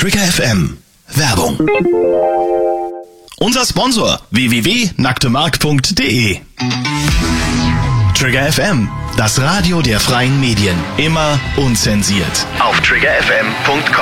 Trigger FM. Werbung. Unser Sponsor www.nacktemark.de. Trigger FM, das Radio der freien Medien. Immer unzensiert. Auf triggerfm.com.